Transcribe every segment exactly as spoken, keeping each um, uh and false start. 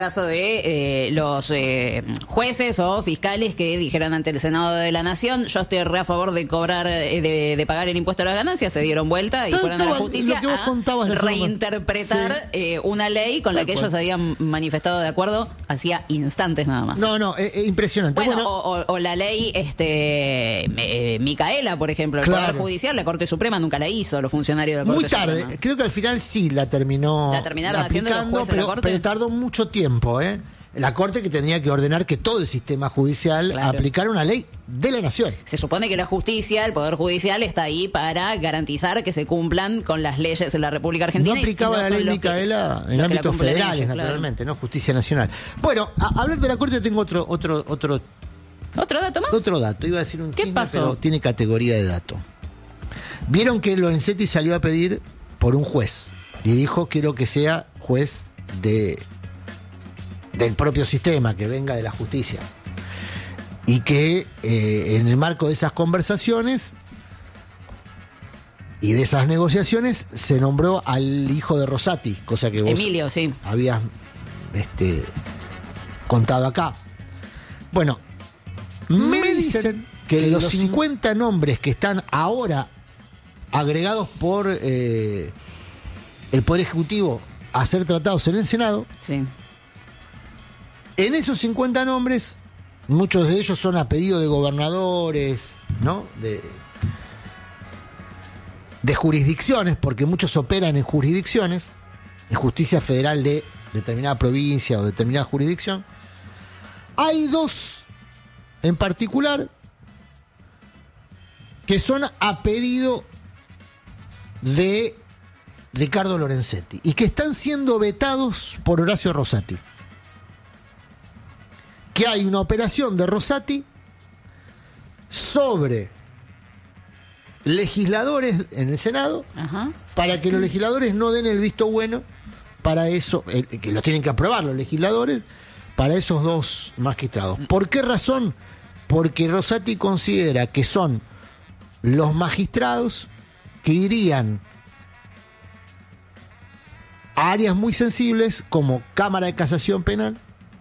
caso de eh, los eh, jueces o fiscales que dijeron ante el Senado de la Nación: yo estoy re a favor de cobrar, eh, de, de pagar el impuesto a las ganancias. Se dieron vuelta y Pero fueron a la justicia a reinterpretar sí. eh, una ley con Tal la que cual. ellos habían manifestado de acuerdo hacía instantes nada más. No, no, es, es impresionante. Bueno, Bueno, o, o, o la ley este eh, Micaela, por ejemplo, el Claro. Poder Judicial, la Corte Suprema nunca la hizo, los funcionarios de la muy Corte tarde. Suprema. Creo que al final sí la terminó La terminaron haciendo los aplicando, jueces de la pero, Corte. pero tardó mucho tiempo, ¿eh? La Corte, que tendría que ordenar que todo el sistema judicial Claro. aplicara una ley de la Nación. Se supone que la justicia, el Poder Judicial, está ahí para garantizar que se cumplan con las leyes de la República Argentina. No aplicaba y no la son ley los que- Micaela los que en la ámbitos cumplen federales, ellos, claro. naturalmente, no justicia nacional. Bueno, a- hablando de la Corte, tengo otro otro otro ¿Otro dato más? otro dato. Iba a decir un ¿Qué chisme, pasó? pero tiene categoría de dato. Vieron que Lorenzetti salió a pedir por un juez y dijo: quiero que sea juez de del propio sistema, que venga de la justicia. Y que eh, en el marco de esas conversaciones y de esas negociaciones se nombró al hijo de Rosati, cosa que vos Emilio, sí. habías este, contado acá. Bueno, me dicen que los cincuenta nombres que están ahora agregados por eh, el Poder Ejecutivo a ser tratados en el Senado, Sí. en esos cincuenta nombres, muchos de ellos son a pedido de gobernadores, ¿no? De, de jurisdicciones, porque muchos operan en jurisdicciones, en justicia federal de determinada provincia o determinada jurisdicción. Hay dos en particular que son a pedido de Ricardo Lorenzetti y que están siendo vetados por Horacio Rosati. Que hay una operación de Rosati sobre legisladores en el Senado Ajá. para que los legisladores no den el visto bueno para eso, eh, que lo tienen que aprobar los legisladores, para esos dos magistrados. ¿Por qué razón? Porque Rosati considera que son los magistrados que irían a áreas muy sensibles como Cámara de Casación Penal,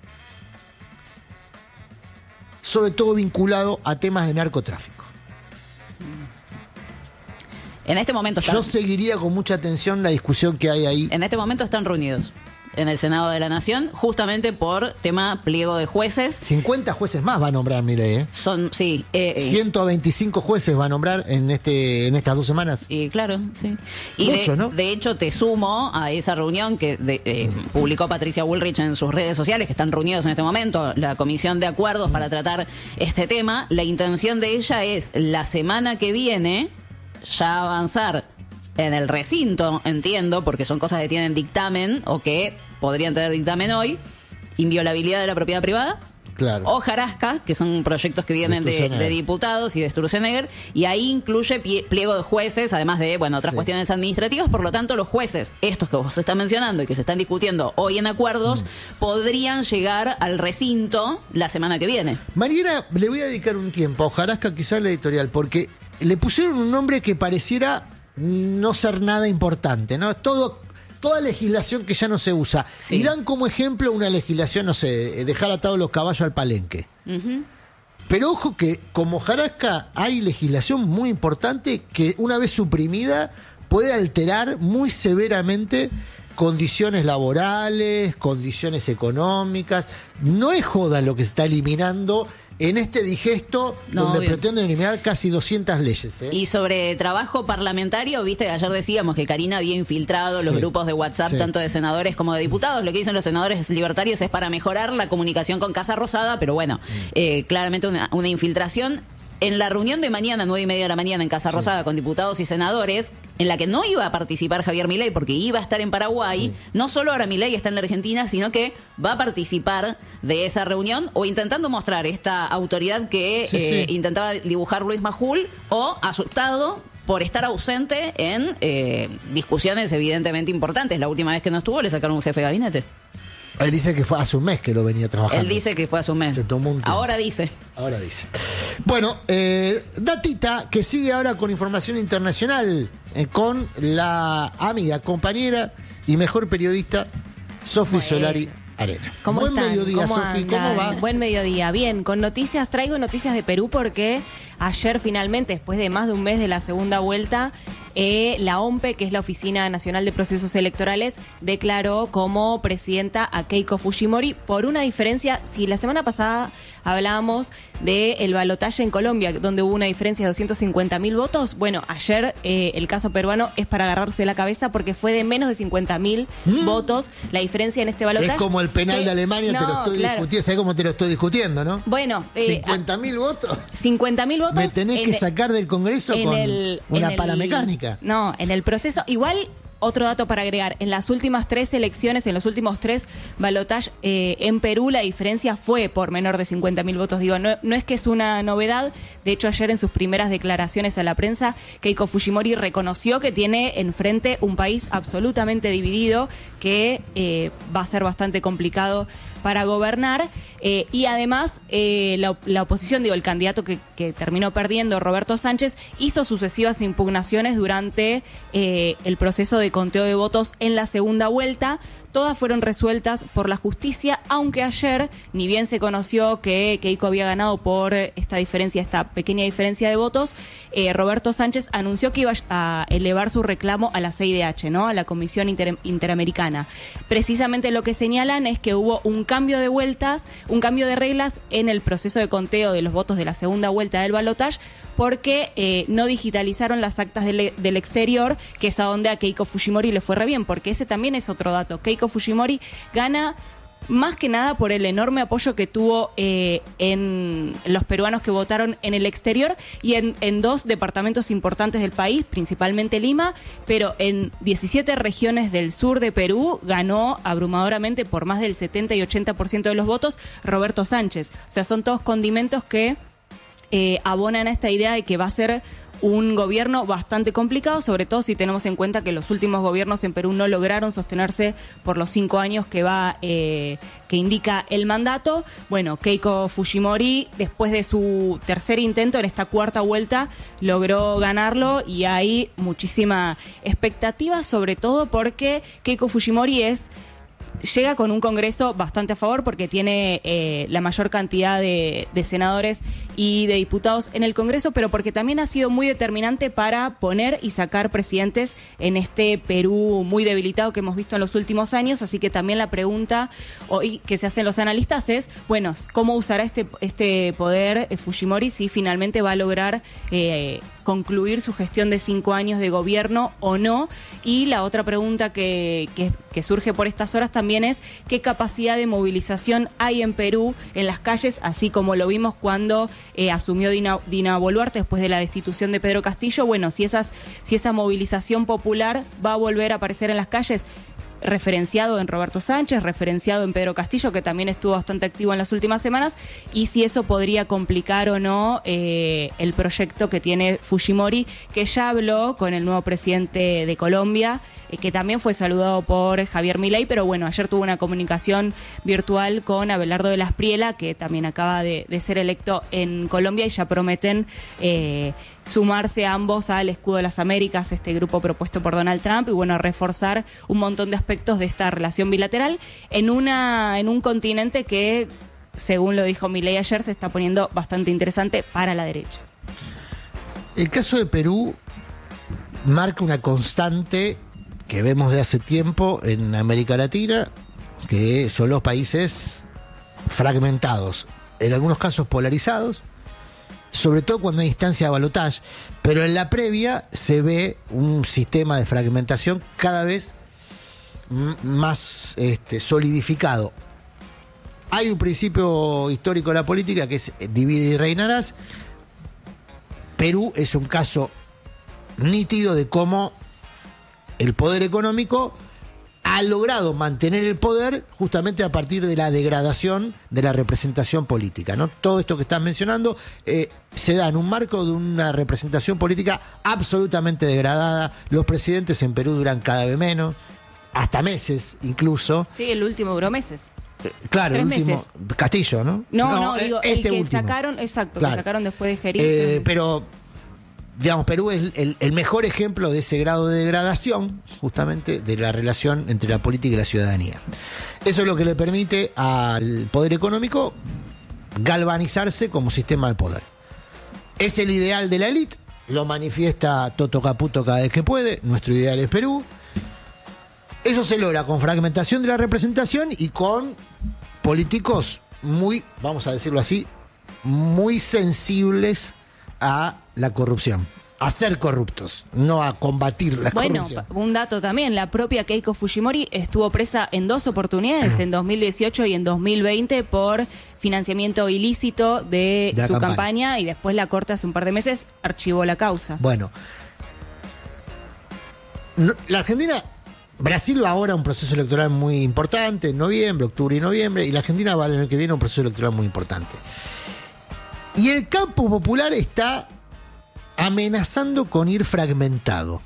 sobre todo vinculado a temas de narcotráfico. En este momento están, Yo seguiría con mucha atención la discusión que hay ahí. en este momento están reunidos en el Senado de la Nación, justamente por tema pliego de jueces. cincuenta jueces más va a nombrar Milei, ¿eh? Son, sí. Eh, eh, ciento veinticinco jueces va a nombrar en este en estas dos semanas. Y claro, sí. Y Mucho, de, ¿no? de hecho, te sumo a esa reunión que de- eh, publicó Patricia Bullrich en sus redes sociales, que están reunidos en este momento, la Comisión de Acuerdos para tratar este tema. La intención de ella es, la semana que viene, ya avanzar en el recinto, entiendo, porque son cosas que tienen dictamen o que podrían tener dictamen hoy: inviolabilidad de la propiedad privada, Claro. hojarasca, que son proyectos que vienen De de, Sturzenegger. de diputados y de Sturzenegger, y ahí incluye pie- pliego de jueces, además de, bueno, otras Sí. cuestiones administrativas. Por lo tanto, los jueces, estos que vos estás mencionando y que se están discutiendo hoy en acuerdos, Mm. podrían llegar al recinto la semana que viene. Mariana, le voy a dedicar un tiempo a Hojarasca, quizás la editorial, porque le pusieron un nombre que pareciera no ser nada importante, ¿no? Todo, toda legislación que ya no se usa. Sí. Y dan como ejemplo una legislación, no sé, dejar atados los caballos al palenque. Ujú. Pero ojo que como Hojarasca hay legislación muy importante que una vez suprimida puede alterar muy severamente condiciones laborales, condiciones económicas. No es joda lo que se está eliminando en este digesto No, donde obvio. pretenden eliminar casi doscientas leyes. ¿eh? Y sobre trabajo parlamentario, viste que ayer decíamos que Karina había infiltrado los Sí. grupos de WhatsApp, Sí. tanto de senadores como de diputados. Lo que dicen los senadores libertarios es para mejorar la comunicación con Casa Rosada, pero bueno, Mm. eh, claramente una, una infiltración. En la reunión de mañana, nueve y media de la mañana, en Casa Rosada, con diputados y senadores, en la que no iba a participar Javier Milei porque iba a estar en Paraguay, Sí. no solo ahora Milei está en la Argentina, sino que va a participar de esa reunión, o intentando mostrar esta autoridad que Sí, eh, sí. intentaba dibujar Luis Majul, o asustado por estar ausente en eh, discusiones evidentemente importantes. La última vez que no estuvo le sacaron un jefe de gabinete. Él dice que fue hace un mes que lo venía trabajando. Él dice que fue a su mes. Se tomó un tiempo. Ahora dice. Ahora dice. Bueno, eh, datita que sigue ahora con información internacional, eh, con la amiga, compañera y mejor periodista Sofi Bueno. Solari Arena. ¿Cómo Buen están? mediodía, ¿Cómo Sofi, ¿cómo andan? va? Buen mediodía. Bien, con noticias, traigo noticias de Perú porque ayer finalmente, después de más de un mes de la segunda vuelta, eh, la O M P E, que es la Oficina Nacional de Procesos Electorales, declaró como presidenta a Keiko Fujimori por una diferencia. Si la semana pasada hablábamos del balotaje en Colombia, donde hubo una diferencia de doscientos cincuenta mil votos, bueno, ayer eh, el caso peruano es para agarrarse la cabeza porque fue de menos de cincuenta mil Mm. votos la diferencia en este balotaje. Es como el penal que- de Alemania, te No, lo estoy claro. discutiendo. ¿Sabes cómo te lo estoy discutiendo, no? Bueno, eh, cincuenta mil votos. cincuenta mil votos. Me tenés en que el- sacar del Congreso en con el- una en el- paramecánica. No, en el proceso. Igual, otro dato para agregar. En las últimas tres elecciones, en los últimos tres balotajes eh, en Perú, la diferencia fue por menor de cincuenta mil votos. Digo, no, no es que es una novedad. De hecho, ayer en sus primeras declaraciones a la prensa, Keiko Fujimori reconoció que tiene enfrente un país absolutamente dividido, que eh, va a ser bastante complicado para gobernar, eh, y además eh, la, la oposición, digo, el candidato que, que terminó perdiendo, Roberto Sánchez, hizo sucesivas impugnaciones durante eh, el proceso de conteo de votos en la segunda vuelta. Todas fueron resueltas por la justicia, aunque ayer, ni bien se conoció que Keiko había ganado por esta diferencia, esta pequeña diferencia de votos, eh, Roberto Sánchez anunció que iba a elevar su reclamo a la C I D H, ¿no? A la Comisión Inter- Interamericana. Precisamente lo que señalan es que hubo un cambio de vueltas, un cambio de reglas en el proceso de conteo de los votos de la segunda vuelta del balotaje, porque eh, no digitalizaron las actas del, del exterior, que es a donde a Keiko Fujimori le fue re bien, porque ese también es otro dato. Keiko Fujimori gana más que nada por el enorme apoyo que tuvo eh, en los peruanos que votaron en el exterior y en, en dos departamentos importantes del país, principalmente Lima, pero en diecisiete regiones del sur de Perú ganó abrumadoramente por más del setenta y ochenta por ciento de los votos Roberto Sánchez. O sea, son todos condimentos que eh, abonan a esta idea de que va a ser un gobierno bastante complicado, sobre todo si tenemos en cuenta que los últimos gobiernos en Perú no lograron sostenerse por los cinco años que va eh, que indica el mandato. Bueno, Keiko Fujimori, después de su tercer intento en esta cuarta vuelta, logró ganarlo y hay muchísima expectativa, sobre todo porque Keiko Fujimori es llega con un Congreso bastante a favor porque tiene eh, la mayor cantidad de, de senadores y de diputados en el Congreso, pero porque también ha sido muy determinante para poner y sacar presidentes en este Perú muy debilitado que hemos visto en los últimos años. Así que también la pregunta hoy que se hacen los analistas es, bueno, ¿cómo usará este, este poder eh, Fujimori si finalmente va a lograr eh, concluir su gestión de cinco años de gobierno o no? Y la otra pregunta que, que, que surge por estas horas también es qué capacidad de movilización hay en Perú en las calles, así como lo vimos cuando eh, asumió Dina, Dina Boluarte después de la destitución de Pedro Castillo. Bueno, si, esas, si esa movilización popular va a volver a aparecer en las calles, referenciado en Roberto Sánchez, referenciado en Pedro Castillo, que también estuvo bastante activo en las últimas semanas, y si eso podría complicar o no eh, el proyecto que tiene Fujimori, que ya habló con el nuevo presidente de Colombia, eh, que también fue saludado por Javier Milei, pero bueno, ayer tuvo una comunicación virtual con Abelardo de la Espriella, que también acaba de, de ser electo en Colombia, y ya prometen eh, sumarse ambos al Escudo de las Américas, este grupo propuesto por Donald Trump, y bueno, reforzar un montón de aspectos de esta relación bilateral en una en un continente que, según lo dijo Milei ayer, se está poniendo bastante interesante para la derecha. El caso de Perú marca una constante que vemos de hace tiempo en América Latina, que son los países fragmentados, en algunos casos polarizados, sobre todo cuando hay instancia de balotaje, pero en la previa se ve un sistema de fragmentación cada vez m- más este, solidificado. Hay un principio histórico de la política que es divide y reinarás. Perú es un caso nítido de cómo el poder económico ha logrado mantener el poder justamente a partir de la degradación de la representación política, ¿no? Todo esto que estás mencionando eh, se da en un marco de una representación política absolutamente degradada. Los presidentes en Perú duran cada vez menos, hasta meses incluso. Sí, el último duró meses. Eh, claro, Tres el último meses. Castillo, ¿no? No, no, eh, digo, este el que último. sacaron, exacto, Claro. que sacaron después de Gerí. Eh, pero digamos, Perú es el, el mejor ejemplo de ese grado de degradación, justamente, de la relación entre la política y la ciudadanía. Eso es lo que le permite al poder económico galvanizarse como sistema de poder. Es el ideal de la élite, lo manifiesta Toto Caputo cada vez que puede, nuestro ideal es Perú. Eso se logra con fragmentación de la representación y con políticos muy, vamos a decirlo así, muy sensibles a la corrupción, a ser corruptos, no a combatir la bueno, corrupción. Bueno, un dato también, la propia Keiko Fujimori estuvo presa en dos oportunidades, en dos mil dieciocho y en dos mil veinte, por financiamiento ilícito de, de su campaña. campaña, y después la Corte hace un par de meses archivó la causa. Bueno, no, la Argentina, Brasil va ahora a un proceso electoral muy importante, en noviembre, octubre y noviembre, y la Argentina va el año que viene a un proceso electoral muy importante. Y el campo popular está amenazando con ir fragmentado.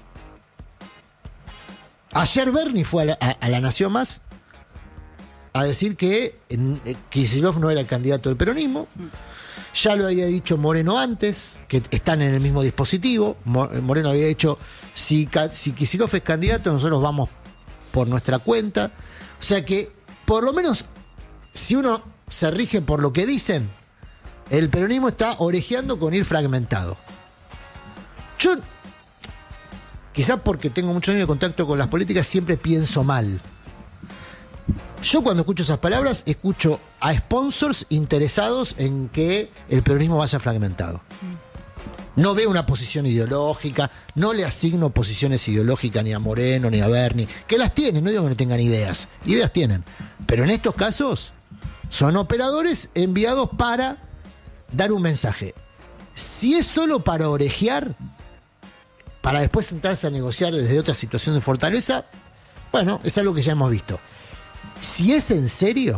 Ayer Bernie fue a la, a, a la Nación Más a decir que eh, Kicillof no era el candidato del peronismo. Ya lo había dicho Moreno antes, que están en el mismo dispositivo. Moreno había dicho, si, si Kicillof es candidato, nosotros vamos por nuestra cuenta. O sea que, por lo menos, si uno se rige por lo que dicen, el peronismo está orejeando con ir fragmentado. Yo, quizás porque tengo mucho años de contacto con las políticas, siempre pienso mal. Yo cuando escucho esas palabras, escucho a sponsors interesados en que el peronismo vaya fragmentado. No veo una posición ideológica, no le asigno posiciones ideológicas ni a Moreno ni a Bernie, que las tienen, no digo que no tengan ideas, ideas tienen. Pero en estos casos son operadores enviados para dar un mensaje. Si es solo para orejear, para después sentarse a negociar desde otra situación de fortaleza, bueno, es algo que ya hemos visto. Si es en serio,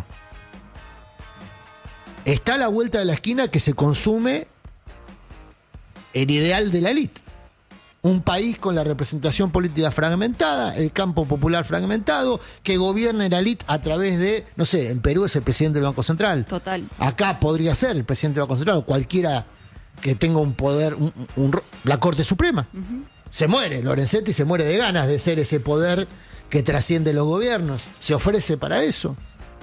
está a la vuelta de la esquina que se consume el ideal de la élite. Un país con la representación política fragmentada, el campo popular fragmentado, que gobierna la élite a través de, no sé, en Perú es el presidente del Banco Central. Total. Acá podría ser el presidente del Banco Central o cualquiera que tenga un poder, un, un, la Corte Suprema. Uh-huh. Se muere, Lorenzetti se muere de ganas de ser ese poder que trasciende los gobiernos. Se ofrece para eso.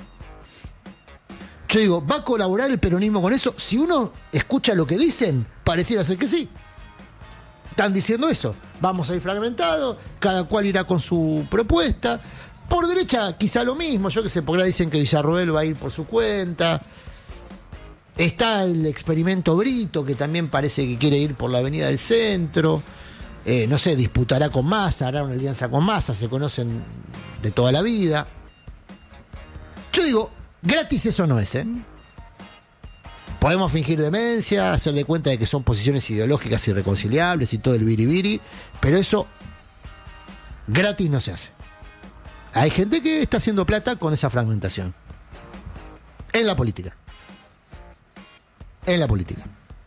Yo digo, ¿va a colaborar el peronismo con eso? Si uno escucha lo que dicen, pareciera ser que sí. Están diciendo eso. Vamos a ir fragmentados, cada cual irá con su propuesta. Por derecha, quizá lo mismo. Yo qué sé, porque ahora dicen que Villarroel va a ir por su cuenta. Está el experimento Brito, que también parece que quiere ir por la Avenida del Centro. Eh, no sé, disputará con Massa, hará una alianza con Massa, se conocen de toda la vida. Yo digo, gratis eso no es, ¿eh? Podemos fingir demencia, hacer de cuenta de que son posiciones ideológicas irreconciliables y todo el biribiri, pero eso gratis no se hace. Hay gente que está haciendo plata con esa fragmentación. En la política. En la política.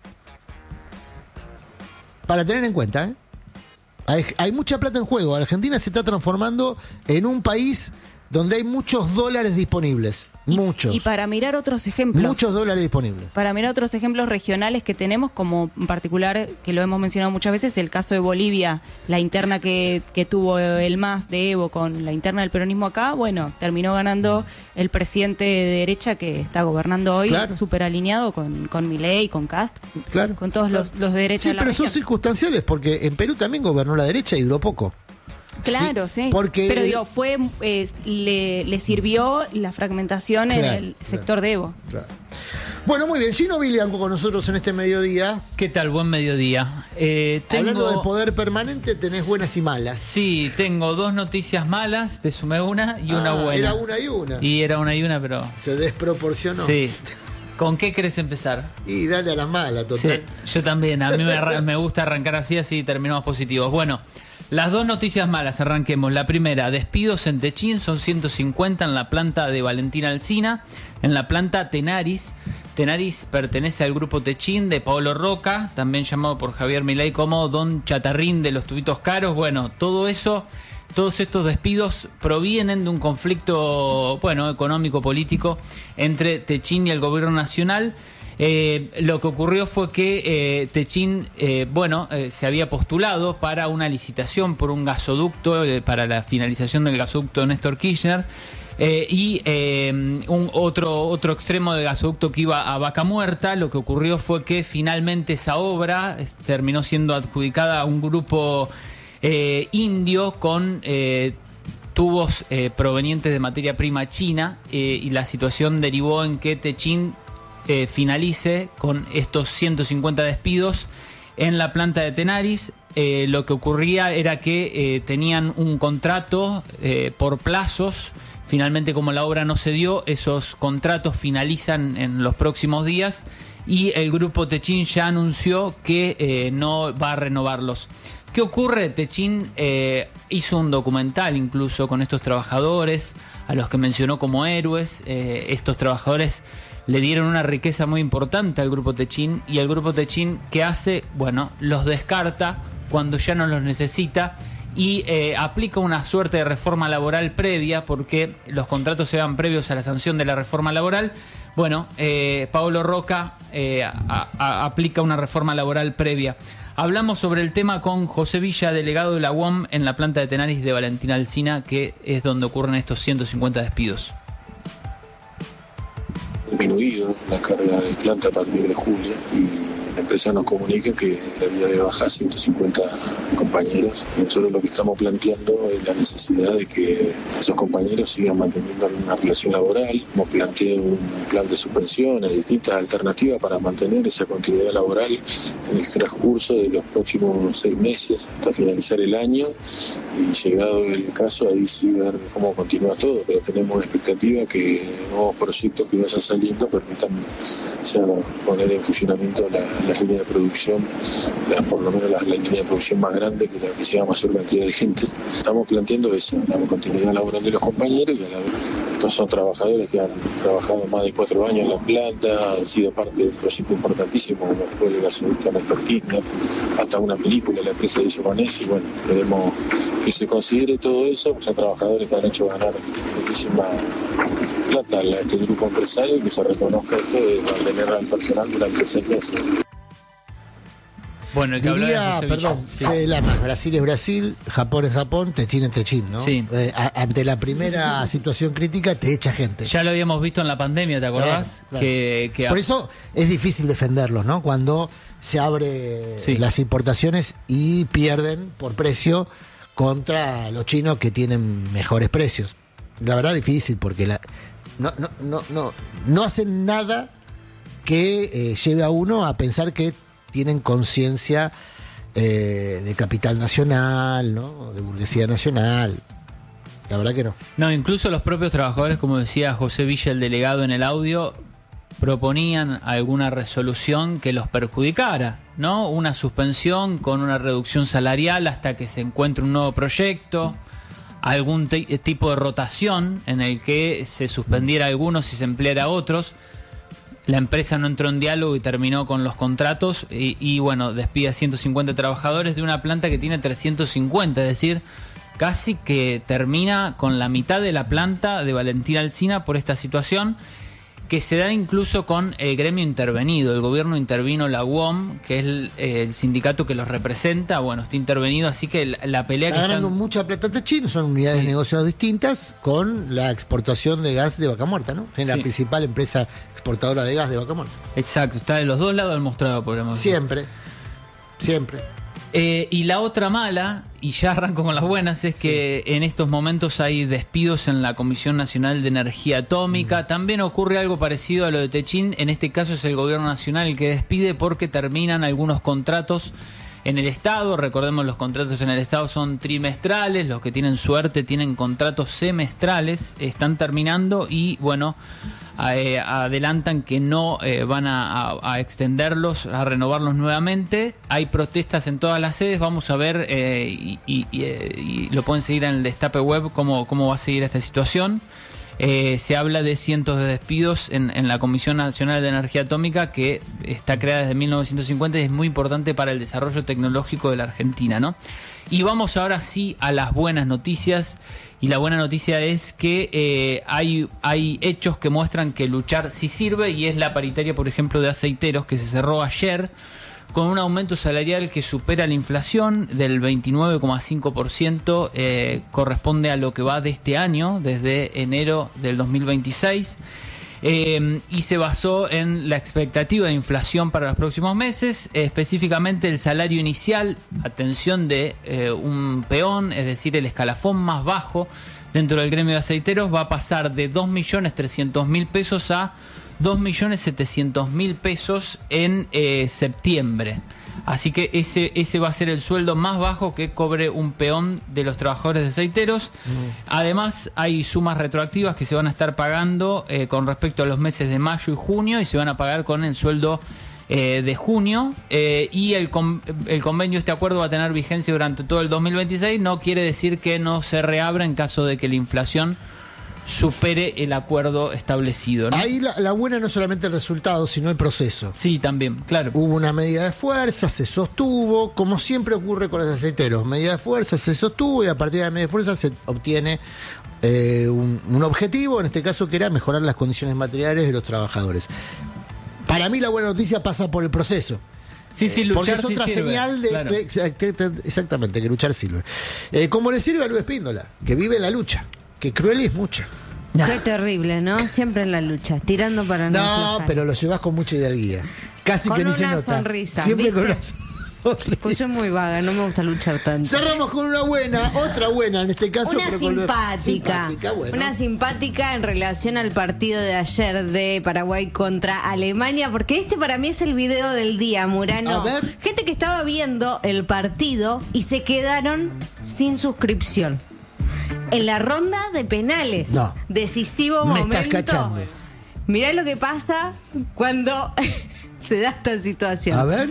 Para tener en cuenta, ¿eh? Hay, hay mucha plata en juego. Argentina se está transformando en un país donde hay muchos dólares disponibles. Y, muchos. Y para mirar otros ejemplos. Muchos dólares disponibles. Para mirar otros ejemplos regionales que tenemos, como en particular, que lo hemos mencionado muchas veces, el caso de Bolivia, la interna que, que tuvo el M A S de Evo con la interna del peronismo acá, bueno, terminó ganando el presidente de derecha que está gobernando hoy, claro. súper alineado con, con Milei, con Cast, claro. con todos claro. los, los de derecha sí, de la pero región. son circunstanciales, porque en Perú también gobernó la derecha y duró poco. Claro, sí. sí porque pero el... digo, fue eh, le, le sirvió la fragmentación claro, en el sector claro, de Evo. Claro. Bueno, muy bien. Gino Bilianco con nosotros en este mediodía. ¿Qué tal? Buen mediodía. Eh, tengo... Hablando de poder permanente, tenés buenas y malas. Sí, tengo dos noticias malas, te sumé una y una ah, buena. Era una y una. Y era una y una, pero... Se desproporcionó. Sí. ¿Con qué querés empezar? Y dale a las malas, total. Sí, yo también. A mí me, me gusta arrancar así, así terminamos positivos. Bueno, las dos noticias malas, arranquemos. La primera, despidos en Techín, son ciento cincuenta en la planta de Valentina Alsina, en la planta Tenaris. Tenaris pertenece al grupo Techín de Paolo Roca, también llamado por Javier Milei como Don Chatarrín de los tubitos caros. Bueno, todo eso... Todos estos despidos provienen de un conflicto, bueno, económico-político entre Techín y el gobierno nacional. Eh, lo que ocurrió fue que eh, Techin, eh, bueno, eh, se había postulado para una licitación por un gasoducto, eh, para la finalización del gasoducto de Néstor Kirchner, eh, y eh, un otro, otro extremo del gasoducto que iba a Vaca Muerta. Lo que ocurrió fue que finalmente esa obra eh, terminó siendo adjudicada a un grupo eh, indio con eh, tubos eh, provenientes de materia prima china, eh, y la situación derivó en que Techin Eh, finalice con estos ciento cincuenta despidos en la planta de Tenaris. Eh, lo que ocurría era que eh, tenían un contrato eh, por plazos. Finalmente, como la obra no se dio, esos contratos finalizan en los próximos días y el grupo Techin ya anunció que eh, no va a renovarlos. ¿Qué ocurre? Techin eh, hizo un documental incluso con estos trabajadores, a los que mencionó como héroes. Eh, estos trabajadores le dieron una riqueza muy importante al grupo Techin, y el grupo Techin, ¿qué hace? Bueno, los descarta cuando ya no los necesita y eh, aplica una suerte de reforma laboral previa, porque los contratos se dan previos a la sanción de la reforma laboral. Bueno, eh, Paolo Roca eh, a, a, aplica una reforma laboral previa. Hablamos sobre el tema con José Villa, delegado de la U O M en la planta de Tenaris de Valentín Alsina, que es donde ocurren estos ciento cincuenta despidos. Disminuido la carga de planta a partir de julio, y la empresa nos comunica que había de bajar ciento cincuenta compañeros, y nosotros lo que estamos planteando es la necesidad de que esos compañeros sigan manteniendo una relación laboral. Hemos planteado un plan de suspensiones, distintas alternativas para mantener esa continuidad laboral en el transcurso de los próximos seis meses hasta finalizar el año, y llegado el caso ahí sí ver cómo continúa todo, pero tenemos expectativa que nuevos proyectos que vayan saliendo permitan ya poner en funcionamiento la, las líneas de producción, la, por lo menos la, la línea de producción más grande, que la que lleva mayor cantidad de gente. Estamos planteando eso, la continuidad laboral de los compañeros, y a la vez estos son trabajadores que han trabajado más de cuatro años en la planta, han sido parte de un proyecto importantísimo como fue el gasoducto Néstor Kirchner, hasta una película la empresa hizo con eso, y bueno, queremos que se considere todo eso, pues son trabajadores que han hecho ganar muchísima plata a este grupo empresario, y que se reconozca esto de mantener al personal durante seis meses. Bueno, el que Diría, habla perdón, sí. Fede Lamas, Brasil es Brasil, Japón es Japón, Techin es Techin, ¿no? Sí. Eh, a, ante la primera situación crítica te echa gente. Ya lo habíamos visto en la pandemia, ¿te acordás? Claro, claro. Que, que Por eso es difícil defenderlos, ¿no? Cuando se abre Sí. las importaciones y pierden por precio contra los chinos que tienen mejores precios. La verdad difícil, porque la, no, no, no, no, no hacen nada que eh, lleve a uno a pensar que tienen conciencia eh, de capital nacional, ¿no? De burguesía nacional. La verdad que no. No, incluso los propios trabajadores, como decía José Villa, el delegado en el audio, proponían alguna resolución que los perjudicara, ¿no? Una suspensión con una reducción salarial hasta que se encuentre un nuevo proyecto, algún t- tipo de rotación en el que se suspendiera a algunos y se empleara a otros. La empresa no entró en diálogo y terminó con los contratos y, y bueno, despide a ciento cincuenta trabajadores de una planta que tiene trescientos cincuenta, es decir, casi que termina con la mitad de la planta de Valentín Alsina por esta situación, que se da incluso con el gremio intervenido. El gobierno intervino, la U O M, que es el, eh, el sindicato que los representa, bueno, está intervenido, así que la, la pelea Está que ganando están... mucha plata Techin, son unidades Sí. de negocios distintas con la exportación de gas de Vaca Muerta, ¿no? Es la Sí. principal empresa exportadora de gas de Vaca Muerta. Exacto, está de los dos lados del mostrador, podríamos decir. Siempre, siempre. Eh, y la otra mala, y ya arranco con las buenas, es que en estos momentos hay despidos en la Comisión Nacional de Energía Atómica. Mm. También ocurre algo parecido a lo de Techin. En este caso es el gobierno nacional el que despide porque terminan algunos contratos en el Estado. Recordemos, los contratos en el Estado son trimestrales, los que tienen suerte tienen contratos semestrales, están terminando y bueno, eh, adelantan que no eh, van a, a, a extenderlos, a renovarlos nuevamente. Hay protestas en todas las sedes, vamos a ver eh, y, y, y, y lo pueden seguir en el Destape Web cómo, cómo va a seguir esta situación. Eh, se habla de cientos de despidos en, en la Comisión Nacional de Energía Atómica, que está creada desde mil novecientos cincuenta y es muy importante para el desarrollo tecnológico de la Argentina, ¿no? Y vamos ahora sí a las buenas noticias. Y la buena noticia es que eh, hay, hay hechos que muestran que luchar sí sirve, y es la paritaria, por ejemplo, de aceiteros, que se cerró ayer con un aumento salarial que supera la inflación del veintinueve coma cinco por ciento, eh, corresponde a lo que va de este año, desde enero del dos mil veintiséis, eh, y se basó en la expectativa de inflación para los próximos meses, eh, específicamente el salario inicial, atención, de eh, un peón, es decir, el escalafón más bajo dentro del gremio de aceiteros, va a pasar de dos millones trescientos mil pesos a dos millones setecientos mil pesos en eh, septiembre. Así que ese, ese va a ser el sueldo más bajo que cobre un peón de los trabajadores de aceiteros. Mm. Además, hay sumas retroactivas que se van a estar pagando eh, con respecto a los meses de mayo y junio, y se van a pagar con el sueldo eh, de junio. Eh, y el, con, el convenio, este acuerdo, va a tener vigencia durante todo el dos mil veintiséis. No quiere decir que no se reabra en caso de que la inflación supere el acuerdo establecido, ¿no? Ahí la, la buena no es solamente el resultado, sino el proceso. Sí, también, claro. Hubo una medida de fuerza, se sostuvo, como siempre ocurre con los aceiteros. Medida de fuerza se sostuvo, y a partir de la medida de fuerza se obtiene eh, un, un objetivo, en este caso que era mejorar las condiciones materiales de los trabajadores. Para mí la buena noticia pasa por el proceso. Sí, sí, luchar porque es otra sí sirve, señal de, claro. de exactamente, que luchar sirve. Eh, como le sirve a Luis Espíndola, que vive la lucha. Que cruel es mucha. Qué terrible, ¿no? Siempre en la lucha, tirando para no No, aflojar. pero lo llevas con mucha hidalguía. Casi con que ni una se nota. sonrisa, Siempre ¿viste? con una sonrisa. Pues soy muy vaga, no me gusta luchar tanto. Cerramos con una buena, otra buena en este caso. Una pero con simpática, simpática bueno. una simpática en relación al partido de ayer de Paraguay contra Alemania, porque este para mí es el video del día, Murano. A ver. Gente que estaba viendo el partido y se quedaron sin suscripción. En la ronda de penales. No. Decisivo Me momento. estás cachando. Mirá lo que pasa cuando se da esta situación. A ver.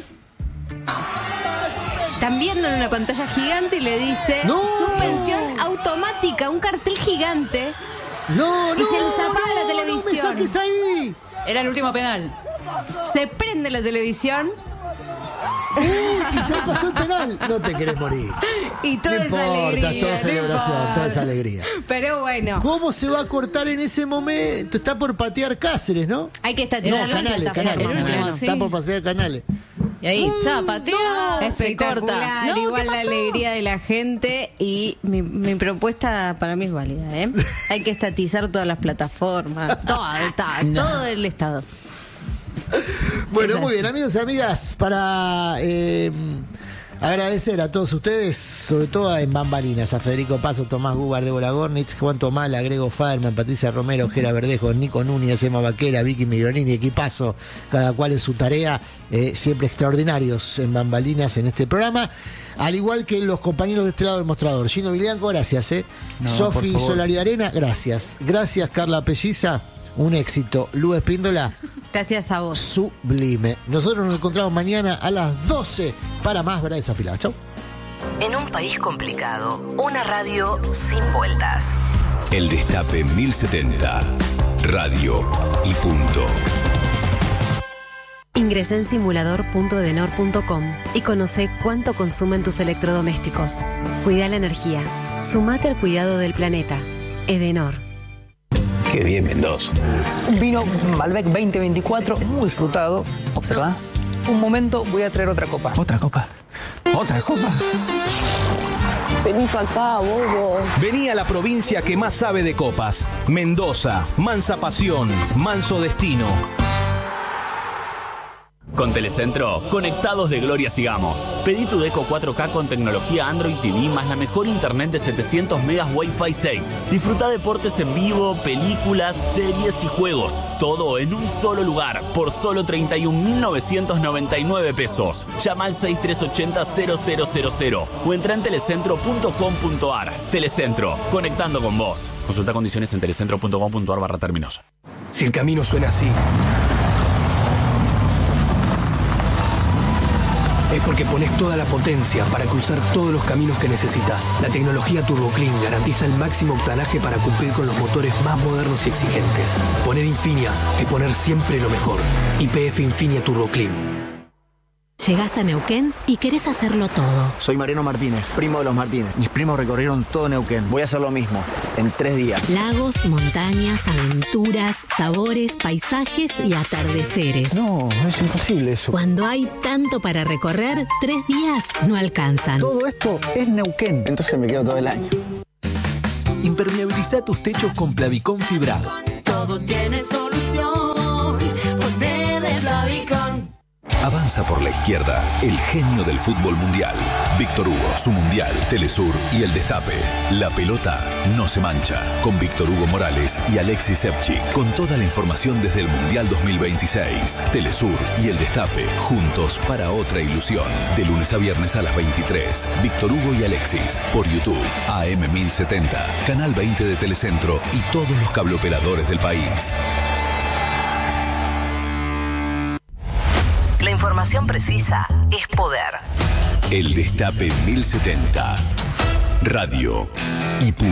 Están viendo en una pantalla gigante y le dice ¡No! suspensión automática, un cartel gigante. No, no. Y se les apaga no, la televisión. No me saques ahí. Era el último penal. Se prende la televisión Uy, y ya pasó el penal. No te querés morir. y toda No esa importa, alegría. toda no celebración, importa. toda esa alegría. Pero bueno, ¿Cómo se va a cortar en ese momento? Está por patear Cáceres, ¿no? hay que No, estatizar la Canales, plataforma. Canales. el último, Canales. sí. Está por patear Canales. Y ahí, zapatea, No, se espectacular, corta. No, igual ¿qué la pasó? alegría de la gente, y mi, mi propuesta para mí es válida, ¿eh? Hay que estatizar todas las plataformas, todo, todo, todo el Estado. Bueno, Es muy así. bien, amigos y amigas, para eh, agradecer a todos ustedes, sobre todo en Bambalinas, a Federico Paso, Tomás Gubar, Débora Gornitz, Juan Tomala, Grego Faderman, Patricia Romero, Gera Verdejo, Nico Núñez, Emma Vaquera, Vicky Migronini, equipazo, cada cual en su tarea, eh, siempre extraordinarios en Bambalinas en este programa. Al igual que los compañeros de este lado del mostrador. Gino Vilianco, gracias. Eh. No, Sofi por favor. Solari Arena, gracias. Gracias, Carla Pelliza, un éxito. Lu Espíndola, Gracias a vos. sublime. Nosotros nos encontramos mañana a las doce para más Verdad Desafilada. Chau. En un país complicado, una radio sin vueltas. El Destape mil setenta. Radio y punto. Ingresa en simulador punto edenor punto com y conoce cuánto consumen tus electrodomésticos. Cuida la energía. Sumate al cuidado del planeta. Edenor. Qué bien, Mendoza. Un vino Malbec veinte veinticuatro, muy disfrutado. Observa. Un momento, voy a traer otra copa. ¿Otra copa? ¿Otra copa? Vení para acá, bobo. Vení a la provincia que más sabe de copas. Mendoza, mansa pasión, manso destino. Con Telecentro, conectados de gloria sigamos. Pedí tu Deco cuatro K con tecnología Android T V más la mejor internet de setecientos megas Wi-Fi seis. Disfruta deportes en vivo, películas, series y juegos. Todo en un solo lugar, por solo treinta y un mil novecientos noventa y nueve pesos. Llama al seis tres ocho cero cero cero cero cero o entra en telecentro punto com punto ar. Telecentro, conectando con vos. Consulta condiciones en telecentro punto com punto ar barra términos. Si el camino suena así, es porque pones toda la potencia para cruzar todos los caminos que necesitas. La tecnología Turbo Clean garantiza el máximo octanaje para cumplir con los motores más modernos y exigentes. Poner Infinia es poner siempre lo mejor. Y P F Infinia Turbo Clean. Llegás a Neuquén y querés hacerlo todo. Soy Mariano Martínez, primo de los Martínez. Mis primos recorrieron todo Neuquén. Voy a hacer lo mismo, en tres días. Lagos, montañas, aventuras, sabores, paisajes y atardeceres. No, es imposible eso. Cuando hay tanto para recorrer, tres días no alcanzan. Todo esto es Neuquén. Entonces me quedo todo el año. Impermeabiliza tus techos con Plavicón fibrado. Todo tiene solución. Ponele Plavicón. Avanza por la izquierda el genio del fútbol mundial. Víctor Hugo, su mundial, Telesur y el Destape. La pelota no se mancha. Con Víctor Hugo Morales y Alexis Sepchik. Con toda la información desde el Mundial dos mil veintiséis. Telesur y el Destape. Juntos para otra ilusión. De lunes a viernes a las veintitrés. Víctor Hugo y Alexis. Por YouTube. A M mil setenta. Canal veinte de Telecentro. Y todos los cableoperadores del país. La información precisa es poder. El Destape mil setenta. Radio y pura.